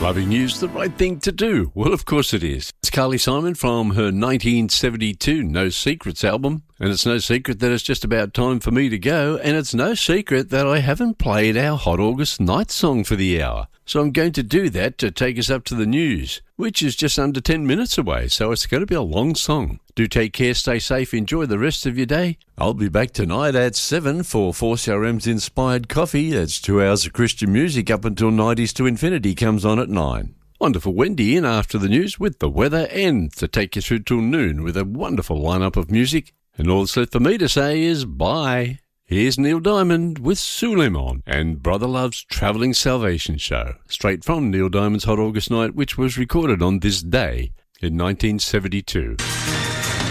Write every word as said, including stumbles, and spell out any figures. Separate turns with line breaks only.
Loving you's the right thing to do. Well, of course it is. It's Carly Simon from her nineteen seventy-two No Secrets album. And it's no secret that it's just about time for me to go. And it's no secret that I haven't played our Hot August Night song for the hour. So I'm going to do that to take us up to the news, which is just under ten minutes away. So it's going to be a long song. Do take care, stay safe, enjoy the rest of your day. I'll be back tonight at seven for four C R M's Inspired Coffee. That's two hours of Christian music up until nineties to Infinity comes on at nine. Wonderful Wendy in after the news with the weather and to take you through till noon with a wonderful lineup of music. And all that's left for me to say is bye. Here's Neil Diamond with Suleiman and Brother Love's Travelling Salvation Show, straight from Neil Diamond's Hot August Night, which was recorded on this day in nineteen seventy-two.